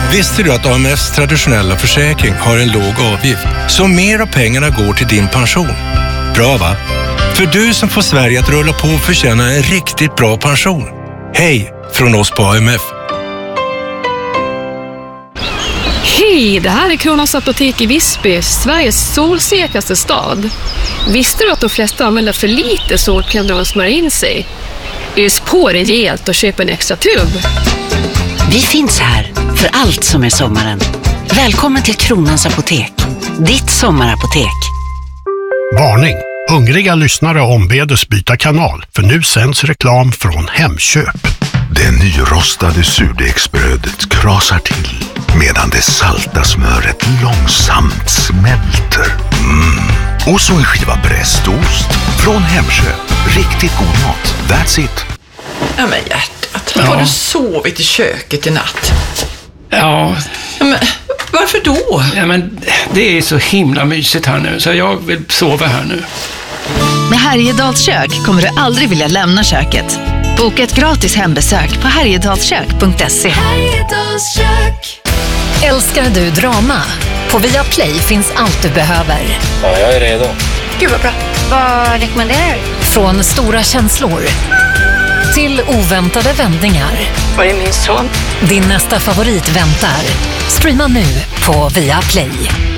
Visste du att AMFs traditionella försäkring har en låg avgift? Så mer av pengarna går till din pension. Bra va? För du som får Sverige att rulla på och förtjäna en riktigt bra pension. Hej från oss på AMF. Hej, det här är Kronans apotek i Visby, Sveriges solsäkraste stad. Visste du att de flesta använder för lite solkräm när de smörjer in sig? Ös på rejält och köp en extra tub. Vi finns här för allt som är sommaren. Välkommen till Kronans apotek, ditt sommarapotek. Varning! Hungriga lyssnare ombedes byta kanal, för nu sänds reklam från Hemköp. Det nyrostade surdegsbrödet krasar till medan det salta smöret långsamt smälter. Och så en skiva prästost från Hemköp. Riktigt god mat. That's it. Ja men hjärtat, har du sovit i köket i natt? Ja. Men varför då? Ja, men det är så himla mysigt här nu, så jag vill sova här nu. Med Härjedals kök kommer du aldrig vilja lämna köket. Boka ett gratis hembesök på härjedalskök.se. Härjedals kök. Älskar du drama? På Viaplay finns allt du behöver. Ja, jag är redo. Gud vad bra. Vad rekommenderar du? Från stora känslor till oväntade vändningar. Var är min son? Din nästa favorit väntar. Streama nu på Viaplay.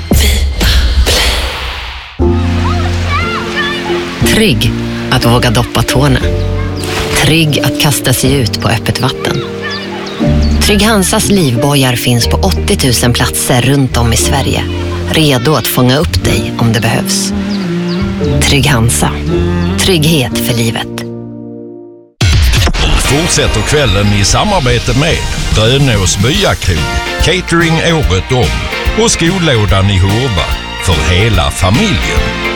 Trygg att våga doppa tårna. Trygg att kasta sig ut på öppet vatten. Trygg Hansas livbojar finns på 80 000 platser runt om i Sverige. Redo att fånga upp dig om det behövs. Trygg Hansa. Trygghet för livet. Fortsätter kvällen i samarbete med Grönås Byakrog, catering året om och skolådan i Hurva för hela familjen.